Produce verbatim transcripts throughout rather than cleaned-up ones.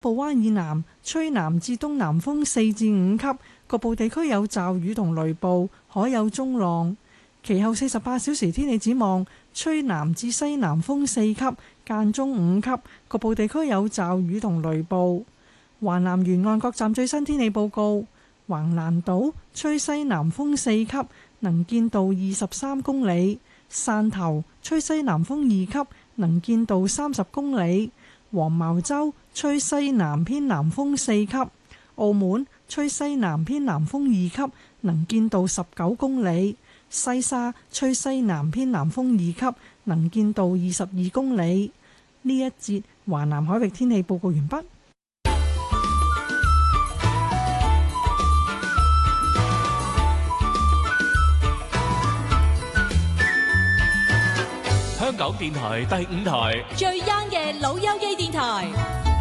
埔灣以南吹南至東南風四至五級，局部地區有驟雨同雷暴，海有中浪。其後四十八小時天氣展望，吹南至西南風四級，間中五級，局部地區有驟雨同雷暴。華南沿岸各站最新天氣報告：橫瀾島吹西南風四級，能見度二十三公里；汕頭吹西南風二級，能見度三十公里；黃茅洲吹西南偏南風四級；澳門吹西南偏南風二級，能見度十九公里；西沙吹西南偏南風二級，能見度二十二公里。呢一節華南海域天氣報告完畢。 香港電台第五台最 young 嘅老友記電台。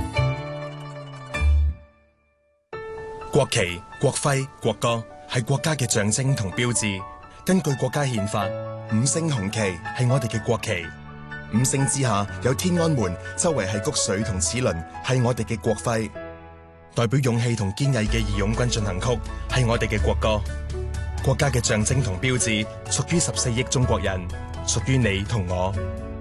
國旗、國徽、國歌係國家嘅象徵同標誌。根據國家憲法，五星紅旗係我哋嘅國旗。五星之下有天安門，周圍係穀穗同齒輪，係我哋嘅國徽。代表勇氣同堅毅嘅義勇軍進行曲係我哋嘅國歌。國家嘅象徵同標誌屬於十四億中國人，屬於你同我。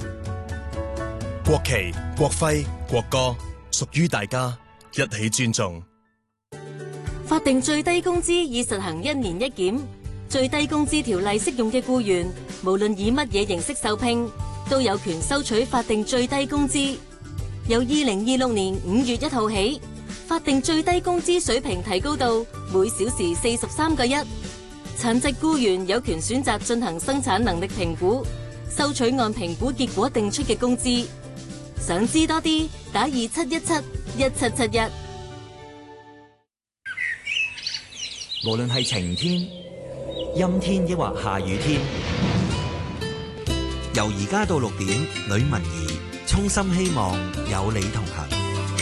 國旗、國徽、國歌屬於大家，一起尊重。 法定最低工資已實行一年一檢，最低工資條例適用嘅僱員，無論以乜嘢形式受聘，都有權收取法定最低工資。由二零二六年五月一號起，法定最低工資水平提高到每小時四十三個一。殘疾僱員有權選擇進行生產能力評估，收取按評估結果定出嘅工資。想知多啲，打二七一七一七七一。 無論係晴天、陰天抑或下雨天，由而家到六點，呂文儀衷心希望有你同行。